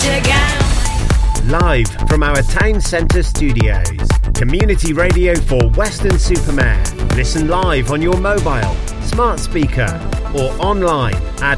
Live from our town centre studios, community radio for Weston-super-Mare. Listen live on your mobile, smart speaker or online at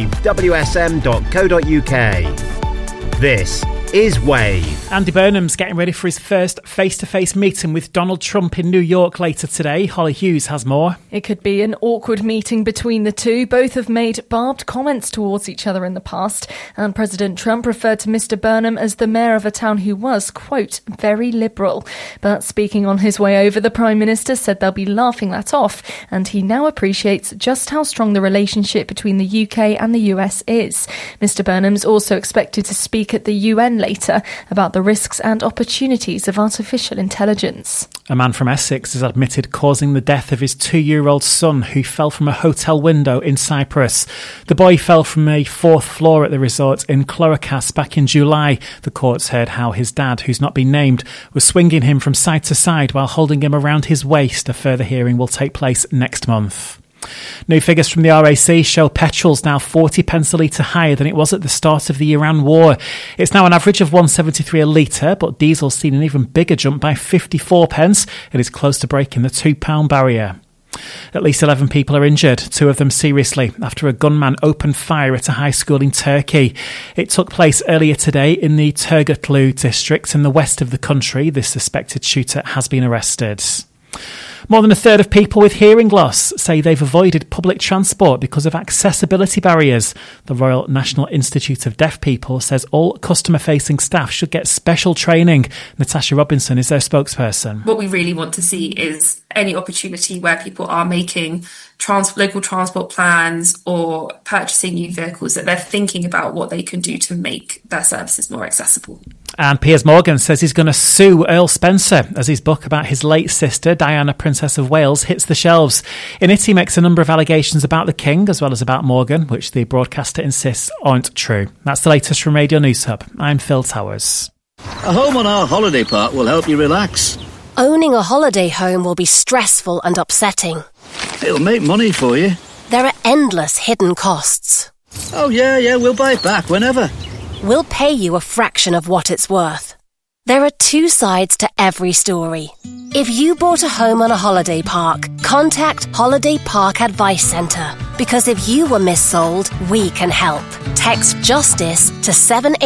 wavewsm.co.uk. This is Wave. Andy Burnham's getting ready for his first face-to-face meeting with Donald Trump in New York later today. Holly Hughes has more. It could be an awkward meeting between the two. Both have made barbed comments towards each other in the past, and President Trump referred to Mr. Burnham as the mayor of a town who was, quote, very liberal. But speaking on his way over, the Prime Minister said they'll be laughing that off, and he now appreciates just how strong the relationship between the UK and the US is. Mr. Burnham's also expected to speak at the UN later about the risks and opportunities of artificial intelligence. A man from Essex has admitted causing the death of his 2-year-old son who fell from a hotel window in Cyprus. The boy fell from a 4th floor at the resort in Cloacas back in July. The courts heard how his dad, who's not been named, was swinging him from side to side while holding him around his waist. A further hearing will take place next month. New figures from the RAC show petrol's now 40p a litre higher than it was at the start of the Iran war. It's now an average of 173 a litre, but diesel's seen an even bigger jump by 54p. It is close to breaking the £2 barrier. At least 11 people are injured, 2 of them seriously, after a gunman opened fire at a high school in Turkey. It took place earlier today in the Turgutlu district in the west of the country. This suspected shooter has been arrested. More than a third of people with hearing loss say they've avoided public transport because of accessibility barriers. The Royal National Institute of Deaf People says all customer-facing staff should get special training. Natasha Robinson is their spokesperson. What we really want to see is any opportunity where people are making local transport plans or purchasing new vehicles, that they're thinking about what they can do to make their services more accessible. And Piers Morgan says he's going to sue Earl Spencer as his book about his late sister, Diana, Princess of Wales, hits the shelves. In it, he makes a number of allegations about the King as well as about Morgan, which the broadcaster insists aren't true. That's the latest from Radio News Hub. I'm Phil Towers. A home on our holiday park will help you relax. Owning a holiday home will be stressful and upsetting. It'll make money for you. There are endless hidden costs. Oh, yeah, we'll buy it back whenever. We'll pay you a fraction of what it's worth. There are 2 sides to every story. If you bought a home on a holiday park, contact Holiday Park Advice Centre. Because if you were missold, we can help. Text JUSTICE to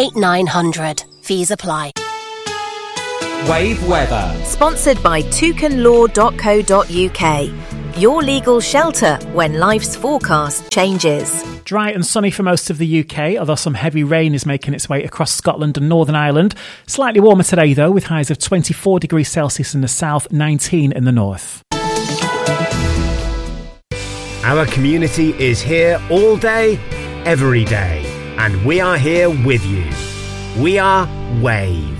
78900. Fees apply. Wave weather. Sponsored by toucanlaw.co.uk. Your legal shelter when life's forecast changes. Dry and sunny for most of the UK, although some heavy rain is making its way across Scotland and Northern Ireland. Slightly warmer today, though, with highs of 24 degrees Celsius in the south, 19 in the north. Our community is here all day, every day, and we are here with you. We are Wave.